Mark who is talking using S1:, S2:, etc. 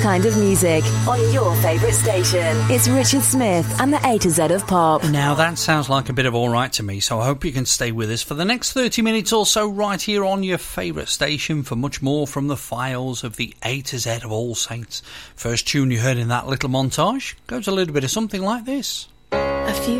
S1: kind of music on your favourite station. It's Richard Smith and the A to Z of Pop.
S2: Now that sounds like a bit of all right to me, so I hope you can stay with us for the next 30 minutes or so right here on your favourite station for much more from the files of the A to Z of All Saints. First tune you heard in that little montage goes a little bit of something like this.
S1: A few